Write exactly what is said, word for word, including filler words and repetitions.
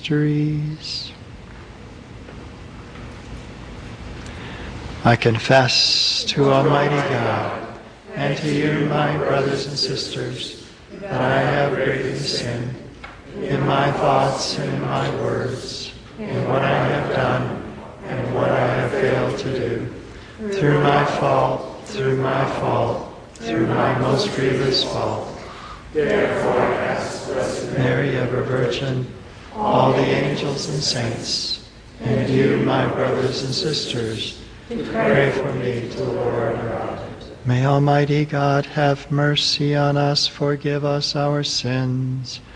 mysteries. I confess to Almighty God and to you, my brothers and sisters, that I have greatly sinned in my thoughts and in my words, in what I have done and what I have failed to do, through my fault, through my fault, through my most grievous fault. Therefore I ask Blessed Mary, ever Virgin, all the angels and saints, and you, my brothers and sisters, to pray for me to the Lord our God. May Almighty God have mercy on us, forgive us our sins,